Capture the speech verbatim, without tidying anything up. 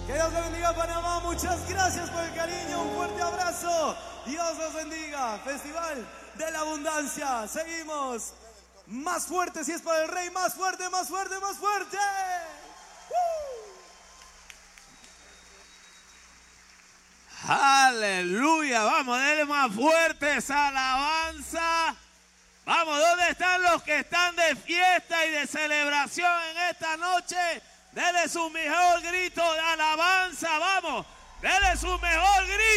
Que Dios le bendiga, Panamá. Muchas gracias por el cariño. Un fuerte abrazo. Dios los bendiga. Festival de la Abundancia. Seguimos. Más fuerte si es para el Rey. Más fuerte, más fuerte, más fuerte. ¡Uh! Aleluya. Vamos, denle más fuerte esa alabanza. Vamos, ¿dónde están los que están de fiesta y de celebración en esta noche? Denle su mejor grito de alabanza. Vamos, denle su mejor grito.